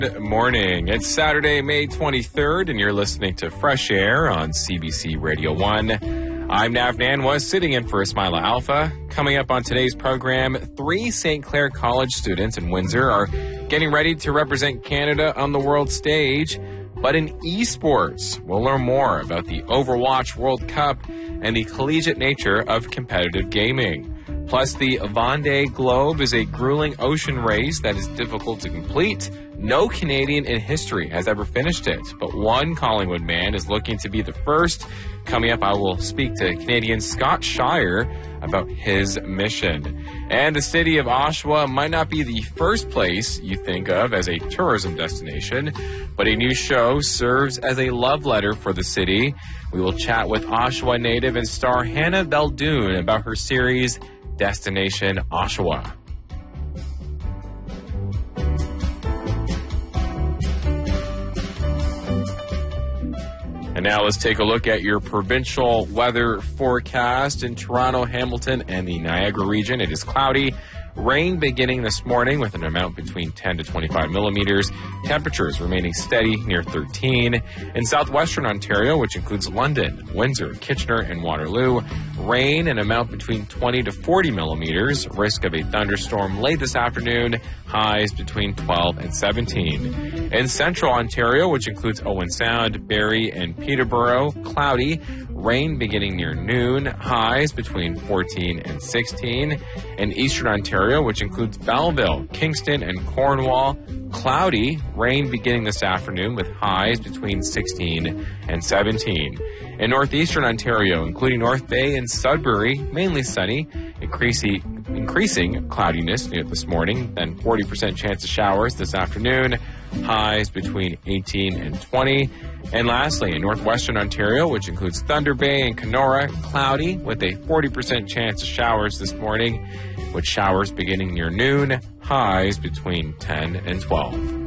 Good morning. It's Saturday, May 23rd, and you're listening to Fresh Air on CBC Radio 1. I'm Nav Nanwa, sitting in for Ismaila Alpha. Coming up on today's program, 3 St. Clair College students in Windsor are getting ready to represent Canada on the world stage. But in esports, we'll learn more about the Overwatch World Cup and the collegiate nature of competitive gaming. Plus, the Vendée Globe is a grueling ocean race that is difficult to complete. No Canadian in history has ever finished it, but one Collingwood man is looking to be the first. Coming up, I will speak to Canadian Scott Shire about his mission. And the city of Oshawa might not be the first place you think of as a tourism destination, but a new show serves as a love letter for the city. We will chat with Oshawa native and star Hannah Beldoon about her series, Destination Oshawa. And now let's take a look at your provincial weather forecast in Toronto, Hamilton, and the Niagara region. It is cloudy. Rain beginning this morning with an amount between 10 to 25 millimeters. Temperatures remaining steady near 13. In southwestern Ontario, which includes London, Windsor, Kitchener, and Waterloo, rain an amount between 20 to 40 millimeters. Risk of a thunderstorm late this afternoon. Highs between 12 and 17. In central Ontario, which includes Owen Sound, Barrie, and Peterborough, cloudy. Rain beginning near noon. Highs between 14 and 16. In eastern Ontario, which includes Belleville, Kingston, and Cornwall, cloudy. Rain beginning this afternoon with highs between 16 and 17. In northeastern Ontario, including North Bay and Sudbury, mainly sunny. Increasing cloudiness near this morning, then 40% chance of showers this afternoon. Highs between 18 and 20. And lastly, in northwestern Ontario, which includes Thunder Bay and Kenora, cloudy with a 40% chance of showers this morning, with showers beginning near noon, highs between 10 and 12.